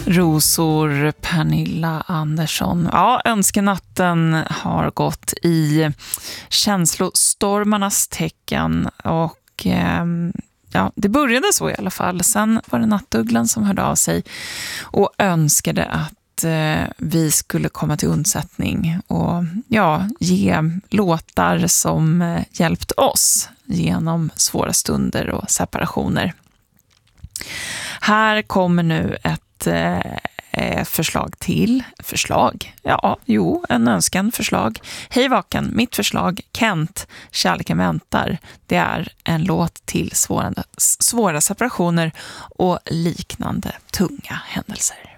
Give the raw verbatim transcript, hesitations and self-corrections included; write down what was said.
Rosor, Pernilla Andersson. Ja, önskenatten har gått i känslostormarnas tecken och eh, ja, det började så i alla fall. Sen var det Nattugglan som hörde av sig och önskade att eh, vi skulle komma till undsättning och ja, ge låtar som eh, hjälpt oss genom svåra stunder och separationer. Här kommer nu ett eh, förslag till förslag. Ja, jo, en önskan förslag. Hej Vaken, mitt förslag Kent, Kärleken väntar. Det är en låt till svåra, svåra separationer och liknande tunga händelser.